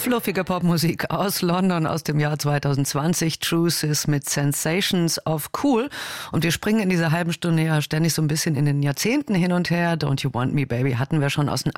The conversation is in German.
Fluffige Popmusik aus London aus dem Jahr 2020. Truth ist mit Sensations of Cool. Und wir springen in dieser halben Stunde ja ständig so ein bisschen in den Jahrzehnten hin und her. Don't You Want Me Baby hatten wir schon aus den